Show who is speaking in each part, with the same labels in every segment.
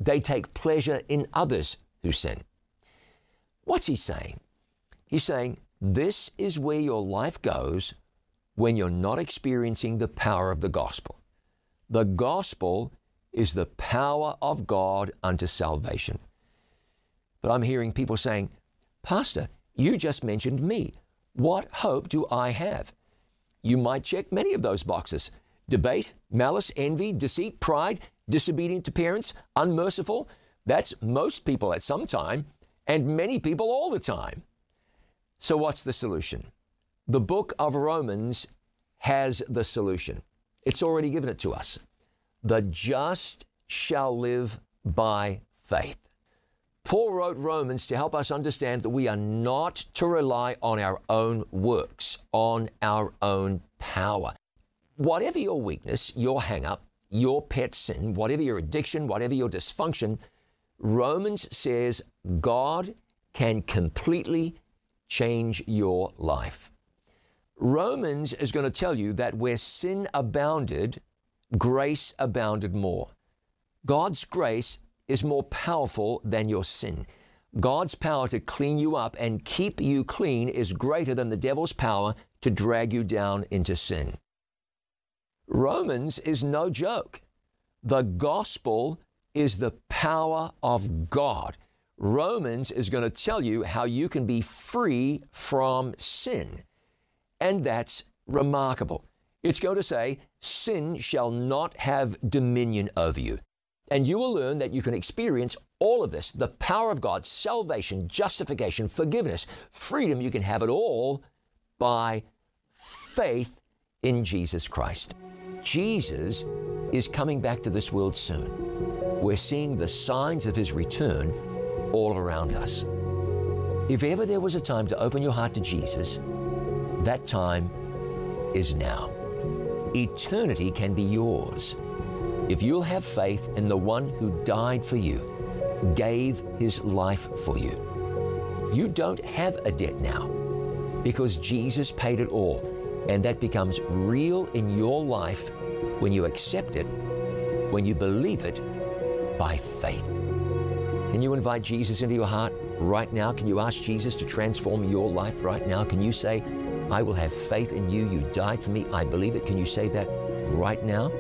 Speaker 1: they take pleasure in others who sin. What's he saying? He's saying, this is where your life goes when you're not experiencing the power of the gospel. The gospel is the power of God unto salvation. But I'm hearing people saying, Pastor, you just mentioned me. What hope do I have? You might check many of those boxes. Debate, malice, envy, deceit, pride, disobedient to parents, unmerciful. That's most people at some time, and many people all the time. So what's the solution? The book of Romans has the solution. It's already given it to us. The just shall live by faith. Paul wrote Romans to help us understand that we are not to rely on our own works, on our own power. Whatever your weakness, your hang-up, your pet sin, whatever your addiction, whatever your dysfunction, Romans says God can completely change your life. Romans is going to tell you that where sin abounded, grace abounded more. God's grace is more powerful than your sin. God's power to clean you up and keep you clean is greater than the devil's power to drag you down into sin. Romans is no joke. The gospel is the power of God. Romans is going to tell you how you can be free from sin. And that's remarkable. It's going to say, sin shall not have dominion over you. And you will learn that you can experience all of this, the power of God, salvation, justification, forgiveness, freedom. You can have it all by faith in Jesus Christ. Jesus is coming back to this world soon. We're seeing the signs of His return all around us. If ever there was a time to open your heart to Jesus, that time is now. Eternity can be yours if you'll have faith in the one who died for you, gave His life for you. You don't have a debt now because Jesus paid it all, and that becomes real in your life when you accept it, when you believe it by faith. Can you invite Jesus into your heart right now? Can you ask Jesus to transform your life right now? Can you say, I will have faith in you. You died for me. I believe it. Can you say that right now?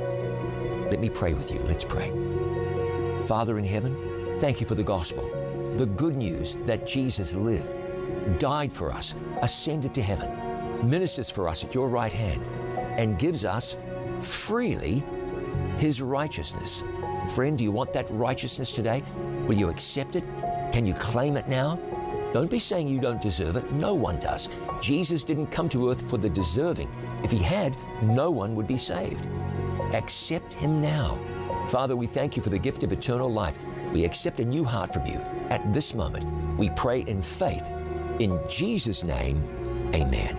Speaker 1: Let me pray with you. Let's pray. Father in heaven, thank you for the gospel, the good news that Jesus lived, died for us, ascended to heaven, ministers for us at your right hand, and gives us freely His righteousness. Friend, do you want that righteousness today? Will you accept it? Can you claim it now? Don't be saying you don't deserve it. No one does. Jesus didn't come to earth for the deserving. If He had, no one would be saved. Accept Him now. Father, we thank you for the gift of eternal life. We accept a new heart from you at this moment. We pray in faith. In Jesus' name, amen.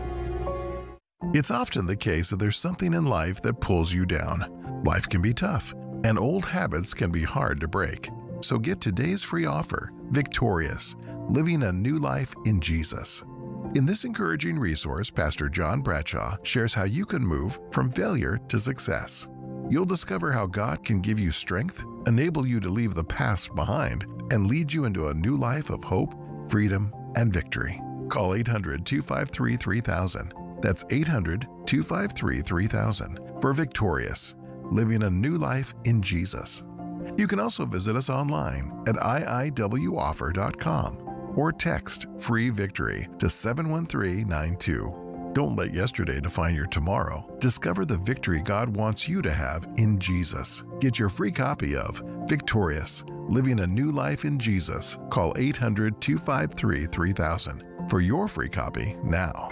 Speaker 2: It's often the case that there's something in life that pulls you down. Life can be tough, and old habits can be hard to break. So get today's free offer, Victorious, Living a New Life in Jesus. In this encouraging resource, Pastor John Bradshaw shares how you can move from failure to success. You'll discover how God can give you strength, enable you to leave the past behind, and lead you into a new life of hope, freedom, and victory. Call 800-253-3000. That's 800-253-3000 for Victorious, Living a New Life in Jesus. You can also visit us online at iiwoffer.com or text FREE VICTORY to 71392. Don't let yesterday define your tomorrow. Discover the victory God wants you to have in Jesus. Get your free copy of Victorious, Living a New Life in Jesus. Call 800-253-3000 for your free copy now.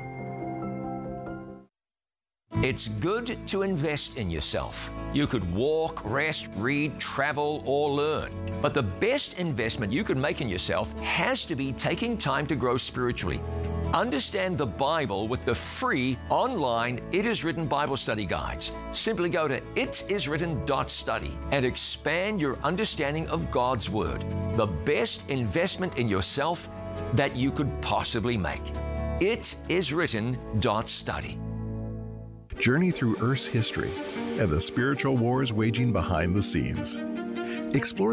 Speaker 1: It's good to invest in yourself. You could walk, rest, read, travel, or learn. But the best investment you could make in yourself has to be taking time to grow spiritually. Understand the Bible with the free online It Is Written Bible study guides. Simply go to itiswritten.study and expand your understanding of God's Word. The best investment in yourself that you could possibly make. itiswritten.study.
Speaker 2: Journey through Earth's history and the spiritual wars waging behind the scenes. Explore